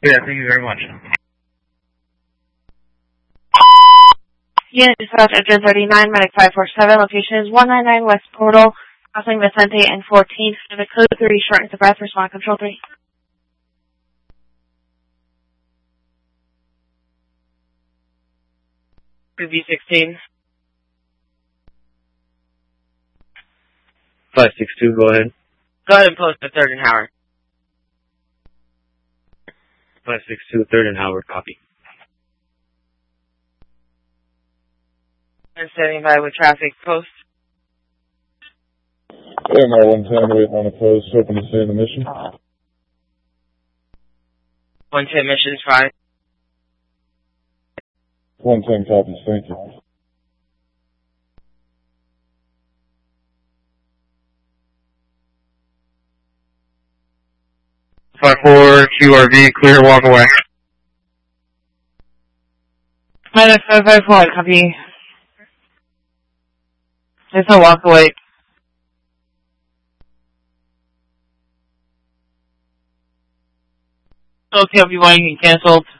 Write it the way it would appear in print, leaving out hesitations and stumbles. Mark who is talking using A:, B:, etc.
A: Yeah, thank you very much.
B: Unit dispatch engine 39, medic 547, location is 199 West Portal, crossing Vicente and 14th, and the code 3, shortens the breath, respond control 3.
A: V16. 562, go ahead.
C: Go ahead and post the 3rd and Howard.
A: 562, 3rd and Howard, copy.
C: And standing by with traffic post.
D: AMR 110, waiting on the post, hoping to stay in the mission.
C: 110 missions, fine.
D: 110 copies, thank you.
A: Five 4 QRV, clear, walk away.
C: Medic 554, copy. There's no walk away. OTW1 canceled.